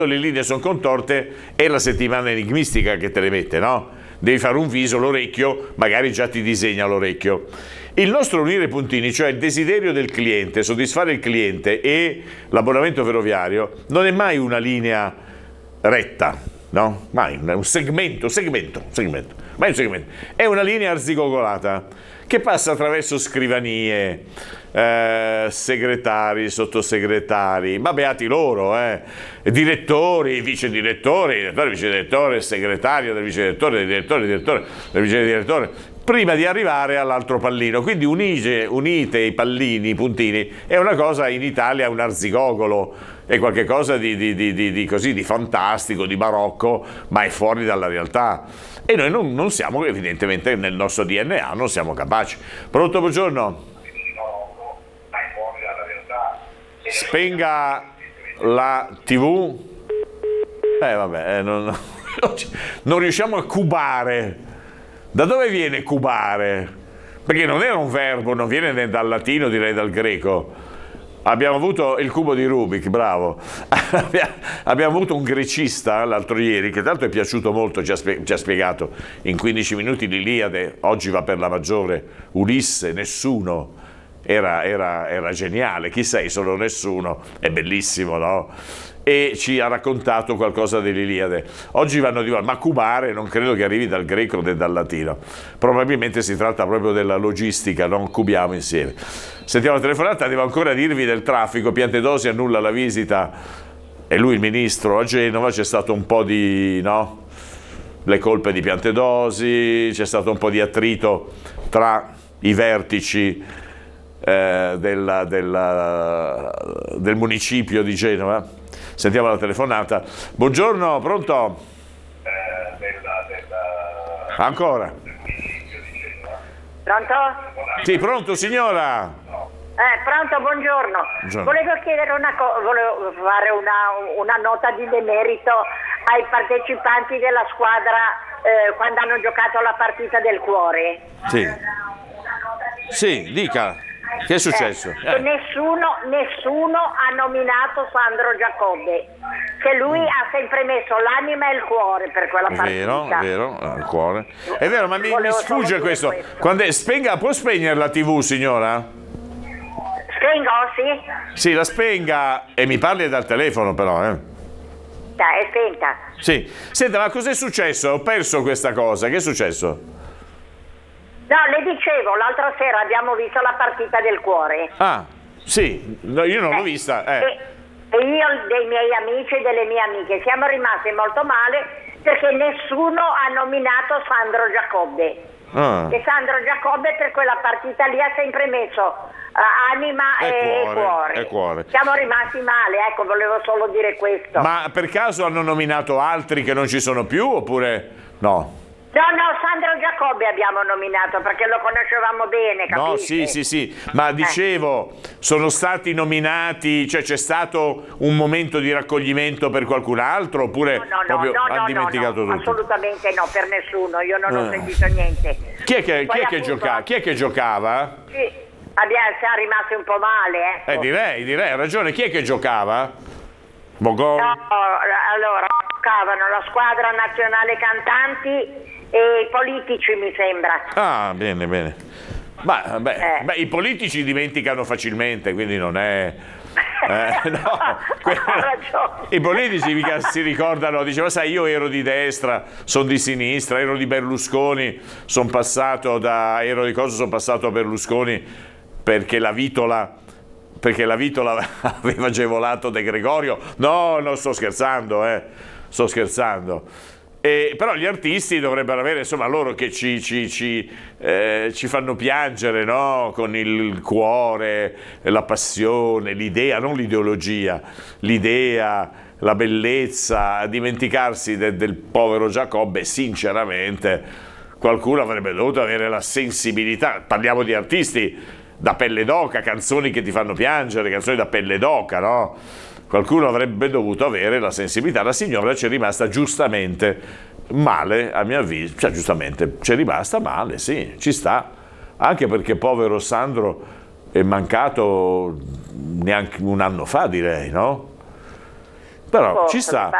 le linee sono contorte è la settimana enigmistica che te le mette, no? Devi fare un viso, l'orecchio, magari già ti disegna l'orecchio. Il nostro unire puntini, cioè il desiderio del cliente, soddisfare il cliente e l'abbonamento ferroviario, non è mai una linea retta, no? Mai, un segmento, mai un segmento. È una linea arzigogolata che passa attraverso scrivanie, segretari, sottosegretari, ma beati loro, direttori, vice direttore, segretario del vice direttore, direttore del vice direttore, prima di arrivare all'altro pallino. Quindi unite i pallini, i puntini, è una cosa in Italia, un arzigogolo, è qualcosa di così, di fantastico, di barocco, ma è fuori dalla realtà. E noi non siamo, evidentemente, nel nostro DNA, non siamo capaci. Pronto, buongiorno? Spenga la TV. Non riusciamo a cubare. Da dove viene cubare? Perché non era un verbo, non viene né dal latino, direi dal greco. Abbiamo avuto il cubo di Rubik, bravo. Abbiamo avuto un grecista l'altro ieri, che tanto è piaciuto molto, ci ha spiegato in 15 minuti l'Iliade, oggi va per la maggiore, Ulisse, nessuno. Era geniale, chi sei, sono nessuno, è bellissimo, no? E ci ha raccontato qualcosa dell'Iliade. Oggi vanno a dire, ma cubare non credo che arrivi dal greco né dal latino, probabilmente si tratta proprio della logistica, non cubiamo insieme. Sentiamo la telefonata, devo ancora dirvi del traffico, Piantedosi annulla la visita, e lui il ministro a Genova, c'è stato un po' di, no? Le colpe di Piantedosi, c'è stato un po' di attrito tra i vertici del municipio di Genova. Sentiamo la telefonata. Buongiorno, pronto? Ancora? Pronto? Sì, pronto signora? Pronto, buongiorno. Volevo chiedere volevo fare una nota di demerito ai partecipanti della squadra quando hanno giocato la partita del cuore. Sì, dica. Che è successo? Nessuno ha nominato Sandro Giacobbe, che lui ha sempre messo l'anima e il cuore per quella partita. È vero, il cuore. È vero, ma mi sfugge questo. Può spegnere la TV, signora? Spengo, sì? Sì, la spenga e mi parli dal telefono però, È spenta. Sì. Senta, ma cos'è successo? Ho perso questa cosa. Che è successo? No, le dicevo, l'altra sera abbiamo visto la partita del cuore. Ah, sì, no, io non l'ho vista. E io, dei miei amici e delle mie amiche, siamo rimasti molto male perché nessuno ha nominato Sandro Giacobbe. E Sandro Giacobbe per quella partita lì ha sempre messo anima e cuore. Siamo rimasti male, ecco, volevo solo dire questo. Ma per caso hanno nominato altri che non ci sono più oppure no? No, Sandro Giacobbe abbiamo nominato perché lo conoscevamo bene, capisci? No, sì, ma dicevo, sono stati nominati, cioè c'è stato un momento di raccoglimento per qualcun altro oppure hanno dimenticato tutto? Assolutamente no, per nessuno, io non ho sentito niente. Chi è che giocava? Sì, siamo rimasti un po' male, ecco. Direi, ha ragione, chi è che giocava? Bogò? No, allora, giocavano la squadra nazionale cantanti e i politici, mi sembra. Ah, bene. I politici dimenticano facilmente, quindi non è... I politici mica si ricordano, diceva, sai, io ero di destra, sono di sinistra, ero di Berlusconi, sono passato a Berlusconi perché la Vitola aveva agevolato De Gregorio. No, sto scherzando. Però gli artisti dovrebbero avere, insomma, loro che ci fanno piangere, no? Con il cuore, la passione, l'idea, non l'ideologia, l'idea, la bellezza, dimenticarsi del povero Giacobbe. Sinceramente qualcuno avrebbe dovuto avere la sensibilità, parliamo di artisti da pelle d'oca, canzoni che ti fanno piangere, canzoni da pelle d'oca, no? Qualcuno avrebbe dovuto avere la sensibilità. La signora ci è rimasta giustamente male, a mio avviso, cioè giustamente ci è rimasta male, sì, ci sta, anche perché povero Sandro è mancato neanche un anno fa, direi, no? Però ci sta.